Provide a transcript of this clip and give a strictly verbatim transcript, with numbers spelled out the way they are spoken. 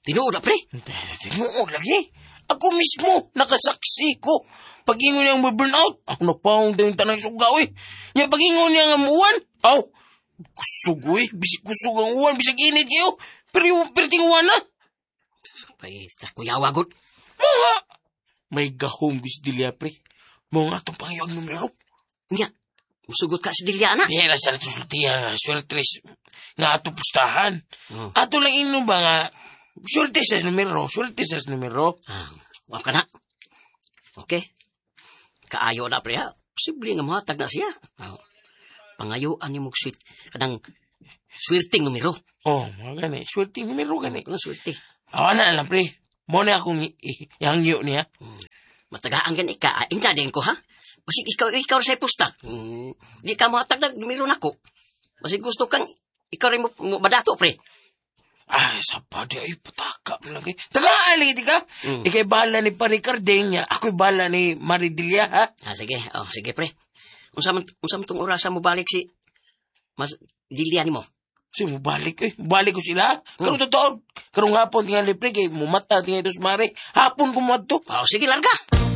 Tinuod na, pre. Tinuod lagi. Ako mismo, nakasaksi ko. Pag-ingon niyang burnout, ako napaong din tanang sugaw eh. Yung pag-ingon niya nga muwan, aw, kusog eh. Bisig kusog ang uwan, bisig init kayo. Pero, pero tinguwan na. Pay, takuyawa, good. Mga, may gahong bis dilya, pre. Mga itong pangyaw numero. Nga, musugot ka sa dilya, anak. Yan, nasa natusutiya, sweltres, nga ato pustahan. Oh. Ato lang ino ba nga, swerte sa numero, swerte sa numero. Ah, wap ka na. Okay. Kaayo na, pre, ha? Posible nga mahatag na siya. Oh. Pangayuan yung mag-sweet. Kanang swerting numero. Oh, mga gani, swerte numero gani. Kanang swerte. Awan na lang, pre. Muna akong yangyo niya. Hmm. Matagaan gani ka. Ah, inga din ko, ha? Masig ikaw, ikaw sa pusta. Hmm. Di ka mahatag na numero na ko. Masig gusto kang ikaw rin mo, mo badato, pre. Ay, sa padi, ay, pataka mo lang. Taga-ali, di ka? Mm. Ikay bahala ni Paricardeng niya. Ako'y bahala ni Maridilia, ha? Ah, sige. Oh, sige, pre. Unsa man, unsa man tong orasa mo balik si Mas Dilian mo? So, mubalik eh. Mubalik ko sila. Karong totoo. Karong hapon, tingali, pre, kay mumata, tingali ito sumari. Hapon kumadto. Oh, sige, larga.